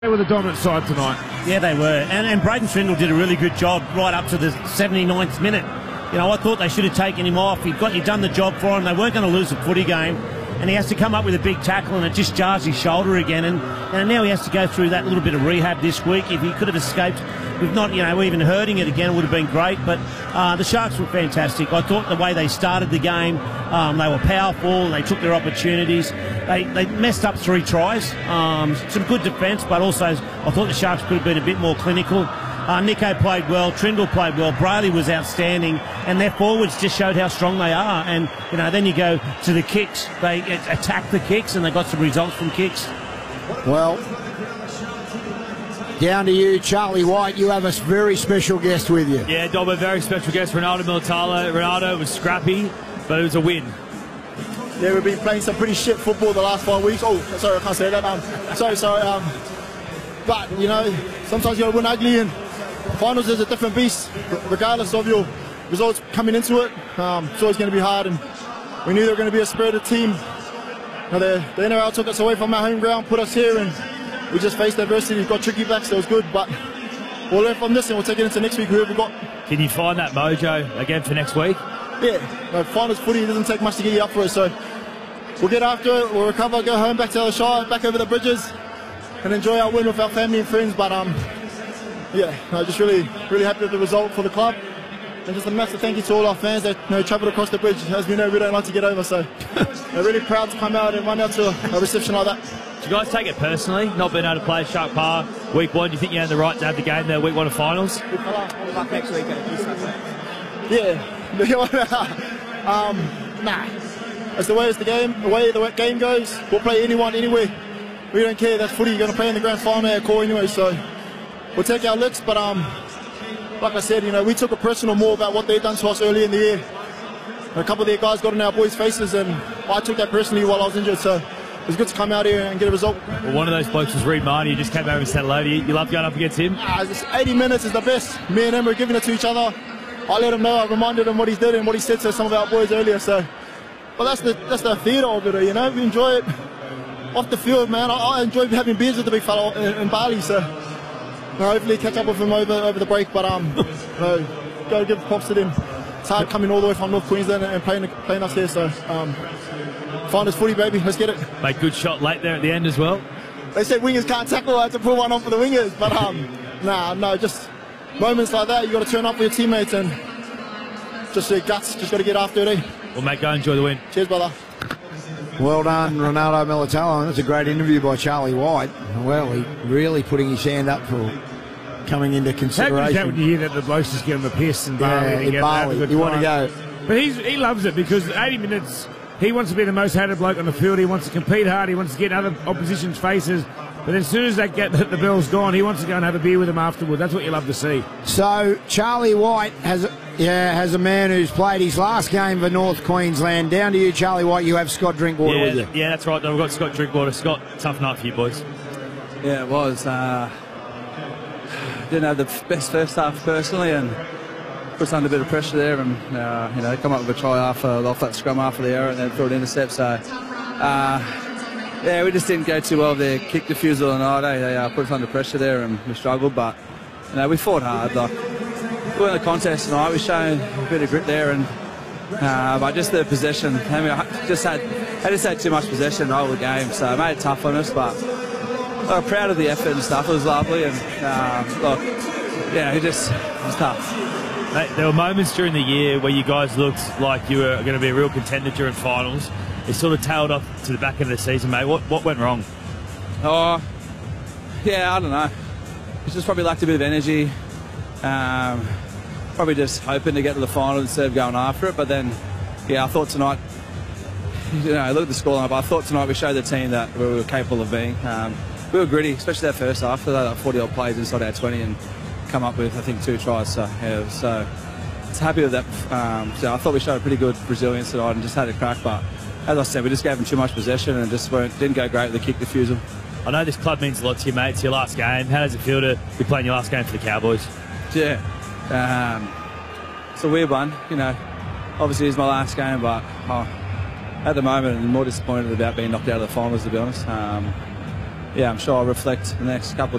They were the dominant side tonight. Yeah, they were. And Braden Trindle did a really good job right up to the 79th minute. You know, I thought they should have taken him off. He'd done the job for him. They weren't going to lose the footy game. And he has to come up with a big tackle, and it just jars his shoulder again. And now he has to go through that little bit of rehab this week. If he could have escaped with not, even hurting it again, it would have been great. But the Sharks were fantastic. I thought the way they started the game, they were powerful. They took their opportunities. They messed up 3 tries. Some good defence, but also I thought the Sharks could have been a bit more clinical. Nico played well, Trindle played well, Brayley was outstanding, and their forwards just showed how strong they are. And, then you go to the kicks. They attacked the kicks, and they got some results from kicks. Well, down to you, Charlie White. You have a very special guest with you. Yeah, Dob, a very special guest, Ronaldo Militalo. Ronaldo was scrappy, but it was a win. Yeah, we've been playing some pretty shit football the last 5 weeks. Oh, sorry, I can't say that. Sorry. But, sometimes you got to win ugly, and finals is a different beast, regardless of your results coming into it. It's always going to be hard, and we knew they were going to be a spirited team. The NRL took us away from our home ground, put us here, and we just faced adversity. We've got tricky backs, so it was good, but we'll learn from this, and we'll take it into next week, whoever we got. Can you find that mojo again for next week? Yeah, finals footy doesn't take much to get you up for it, so we'll get after it, we'll recover, go home, back to the Shire, back over the bridges, and enjoy our win with our family and friends. But just really happy with the result for the club, and just a massive thank you to all our fans that travelled across the bridge. As we know, we don't like to get over, so we're really proud to come out and run out to a reception like that. Do you guys take it personally, not being able to play Shark Park week 1? Do you think you had the right to have the game there week 1 of finals? We'll be back next week. Nah. That's the way it's the game. The way the game goes, we'll play anyone, anywhere. We don't care. That's footy. You're going to play in the grand final at core anyway, so we'll take our licks. But like I said, we took it personal more about what they'd done to us early in the year. A couple of their guys got in our boys' faces, and I took that personally while I was injured. So it was good to come out here and get a result. Well, one of those blokes was Reid Marnie. You just came over and said hello to you. You love going up against him? 80 minutes is the best. Me and him were giving it to each other. I let him know. I reminded him what he did and what he said to some of our boys earlier. So, but that's the theatre of it. We enjoy it off the field, man. I enjoy having beers with the big fella in Bali. So hopefully catch up with him over the break. But go give props to them. It's hard coming all the way from North Queensland and playing us here. So find us footy, baby. Let's get it. Mate, good shot late there at the end as well. They said wingers can't tackle. I had to pull one on for the wingers. But no, just moments like that, you got to turn up for your teammates and just your guts. Just got to get after it. Well, mate, go enjoy the win. Cheers, brother. Well done, Ronaldo Militalo. That's a great interview by Charlie White. Well, he really putting his hand up for coming into consideration. How good is that when you hear that the blokes just give him a piss in Bali? In Bali, you want to go. But he loves it because 80 minutes, he wants to be the most hated bloke on the field. He wants to compete hard. He wants to get in other opposition's faces. But as soon as they get the bell's gone, he wants to go and have a beer with them afterwards. That's what you love to see. So Charlie White has a man who's played his last game for North Queensland. Down to you, Charlie White. You have Scott Drinkwater with you. Yeah, that's right. We've got Scott Drinkwater. Scott, tough night for you boys. Yeah, it was. Didn't have the best first half personally, and put us under a bit of pressure there, and come up with a try off that scrum after the error, and then throw an intercept. So. We just didn't go too well there. Kick defusal tonight. They put us under pressure there, and we struggled. But we fought hard. We won the contest tonight. We showed a bit of grit there, and but just the possession. I just had too much possession the whole game, so it made it tough on us. But I'm proud of the effort and stuff. It was lovely, and it was tough. Mate, there were moments during the year where you guys looked like you were going to be a real contender during finals. It sort of tailed off to the back end of the season, mate. What went wrong? I don't know. It's just probably lacked a bit of energy. Probably just hoping to get to the final instead of going after it. But then, I thought tonight, look at the scoreline, but I thought tonight we showed the team that we were capable of being. We were gritty, especially that first half. They had 40-odd plays inside our 20 and come up with, I think, 2 tries. So, it's happy with that. I thought we showed a pretty good resilience tonight and just had a crack, but as I said, we just gave them too much possession and just didn't go great with the kick defusal. I know this club means a lot to you, mate. It's your last game. How does it feel to be playing your last game for the Cowboys? Yeah. It's a weird one. Obviously it's my last game, but at the moment I'm more disappointed about being knocked out of the finals, to be honest. yeah, I'm sure I'll reflect the next couple of